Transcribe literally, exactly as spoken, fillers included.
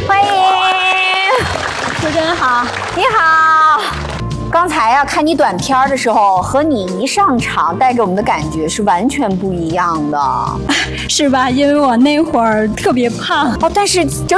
欢迎， 主持人好， 你好。刚才啊，看你短片的时候，和你一上场带给我们的感觉是完全不一样的， 是吧？因为我那会儿特别胖哦，但是整